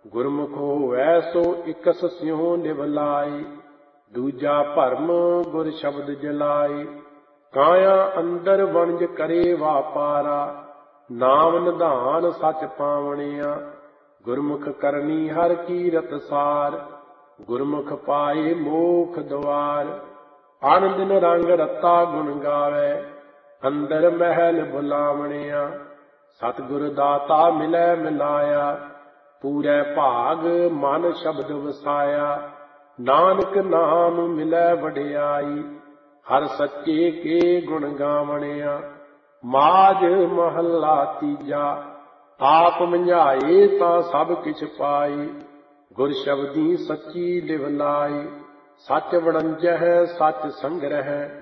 ਗੁਰਮੁਖ ਹੋਵੈ ਸੋ x ਸਿਉ ਨਿਭ ਲਾਈ। ਦੂਜਾ ਭਰਮ ਗੁਰ ਸ਼ਬਦ ਜਲਾਈ। ਕਾਇਆ ਅੰਦਰ ਵਣਜ ਕਰੇ ਵਾਪਾਰਾ। ਨਾਮ ਨਿਧਾਨ ਸਚ ਪਾਵਣਿਆ। ਗੁਰਮੁਖ ਕਰਨੀ ਹਰ ਕੀਰਤ ਸਾਰ। ਗੁਰਮੁਖ ਪਾਏ ਮੋਖ ਦੁਆਰ। ਅਨ ਦਿਨ ਰੰਗ ਰਤਾ ਗੁਣ ਗਾਵੈ। ਅੰਦਰ ਮਹਿਲ ਬੁਲਾਵਣਿਆ। ਸਤਿਗੁਰ ਦਾਤਾ ਮਿਲੈ ਮਿਲਾਇਆ। ਪੂਰੈ ਭਾਗ ਮਨ ਸ਼ਬਦ ਵਸਾਇਆ। ਨਾਨਕ ਨਾਮ ਮਿਲੈ ਵਡਿਆਈ। ਹਰ ਸੱਚੇ ਕੇ ਗੁਣ ਗਾਵਣਿਆ। ਮਾਝ ਮਹੱਲਾ ਤੀਜਾ। ਆਪ ਮੰਝਾਏ ਤਾਂ ਸਭ ਕਿਛ ਪਾਈ। ਗੁਰ ਸ਼ਬਦੀ ਸੱਚੀ ਲਿਵ ਲਾਈ। ਸੱਚ ਵਣੰਜਹਿ ਸੱਚ ਸੰਗ੍ਰਹਿ।